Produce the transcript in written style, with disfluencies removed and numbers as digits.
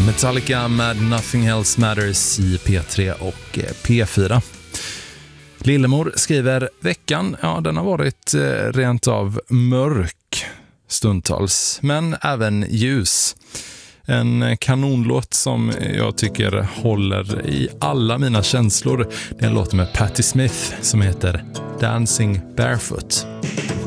Metallica med Nothing Else Matters i P3 och P4. Lillemor skriver, veckan, ja, den har varit rent av mörk stundtals, men även ljus. En kanonlåt som jag tycker håller i alla mina känslor. Det är en låt med Patti Smith som heter Dancing Barefoot.